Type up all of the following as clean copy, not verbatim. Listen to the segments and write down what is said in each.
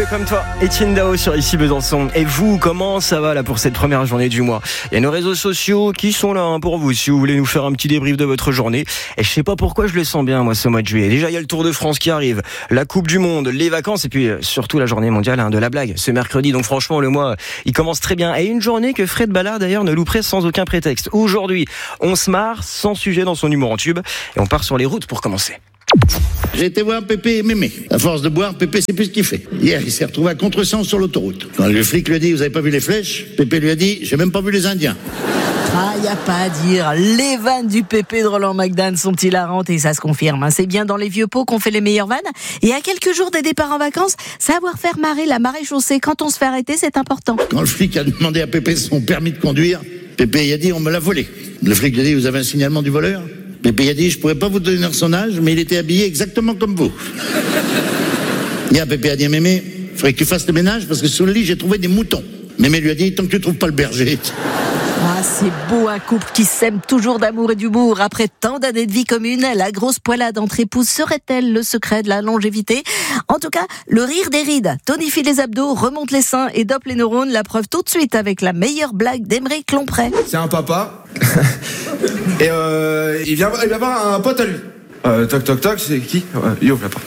Libre comme toi, Etienne Dao sur Ici Besançon. Et vous, comment ça va là pour cette première journée du mois? Il y a nos réseaux sociaux qui sont là pour vous, si vous voulez nous faire un petit débrief de votre journée. Et je sais pas pourquoi je le sens bien moi ce mois de juillet. Déjà il y a le Tour de France qui arrive, la Coupe du Monde, les vacances et puis surtout la journée mondiale de la blague ce mercredi. Donc franchement le mois il commence très bien. Et une journée que Fred Ballard d'ailleurs ne louperait sans aucun prétexte. Aujourd'hui on se marre sans sujet dans son humour en tube et on part sur les routes pour commencer. J'ai été voir Pépé et Mémé. À force de boire, Pépé sait plus ce qu'il fait. Hier, il s'est retrouvé à contresens sur l'autoroute. Quand le flic lui a dit « Vous avez pas vu les flèches ?» Pépé lui a dit « J'ai même pas vu les Indiens. » Ah, y a pas à dire. Les vannes du Pépé de Roland McDan sont hilarantes et ça se confirme. C'est bien dans les vieux pots qu'on fait les meilleures vannes. Et à quelques jours des départs en vacances, savoir faire marrer la marée chaussée quand on se fait arrêter, c'est important. Quand le flic a demandé à Pépé son permis de conduire, Pépé a dit « On me l'a volé. » Le flic lui a dit « Vous avez un signalement du voleur ?» Pépé a dit, je pourrais pas vous donner son âge, mais il était habillé exactement comme vous. Hier, Pépé a dit à Mémé, faudrait que tu fasses le ménage parce que sous le lit, j'ai trouvé des moutons. Mémé lui a dit, tant que tu trouves pas le berger. Ah, c'est beau un couple qui s'aime toujours d'amour et d'humour. Après tant d'années de vie commune, la grosse poilade entre épouses serait-elle le secret de la longévité? En tout cas, le rire des rides tonifie les abdos, remonte les seins et dope les neurones. La preuve tout de suite avec la meilleure blague d'Aymeric Lompré. C'est un papa et il vient voir un pote à lui. Toc toc toc, c'est qui? Il ouvre la porte.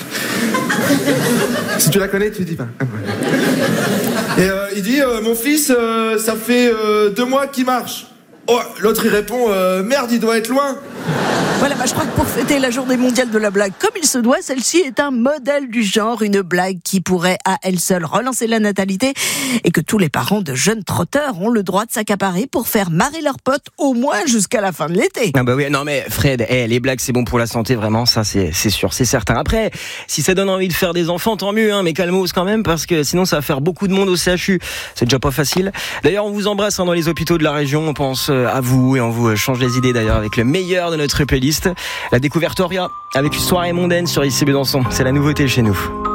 Si tu la connais, tu dis pas. Et il dit mon fils, ça fait 2 mois qu'il marche. Oh, l'autre il répond merde, il doit être loin. Voilà, je crois que pour fêter la journée mondiale de la blague comme il se doit, celle-ci est un modèle du genre, une blague qui pourrait à elle seule relancer la natalité et que tous les parents de jeunes trotteurs ont le droit de s'accaparer pour faire marrer leurs potes au moins jusqu'à la fin de l'été. Ah bah oui, non mais Fred, les blagues c'est bon pour la santé vraiment, ça c'est sûr, c'est certain. Après, si ça donne envie de faire des enfants, tant mieux, mais calmos quand même parce que sinon ça va faire beaucoup de monde au CHU. C'est déjà pas facile. D'ailleurs, on vous embrasse dans les hôpitaux de la région, on pense à vous et on vous change les idées d'ailleurs avec le meilleur de notre playlist. La découverte Oria avec une soirée mondaine sur Ici Besançon, c'est la nouveauté chez nous.